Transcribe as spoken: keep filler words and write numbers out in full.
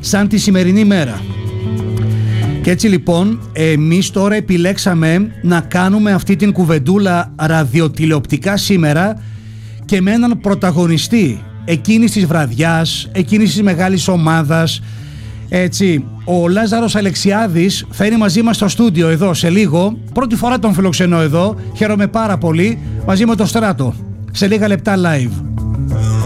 σαν τη σημερινή μέρα. Και έτσι λοιπόν εμείς τώρα επιλέξαμε να κάνουμε αυτή την κουβεντούλα ραδιοτηλεοπτικά σήμερα και με έναν πρωταγωνιστή εκείνης της βραδιάς, εκείνης της μεγάλης ομάδας. Έτσι, ο Λάζαρος Αλεξιάδης θα είναι μαζί μας στο στούντιο εδώ σε λίγο. Πρώτη φορά τον φιλοξενώ εδώ, χαίρομαι πάρα πολύ, μαζί με το Στράτο, σε λίγα λεπτά live.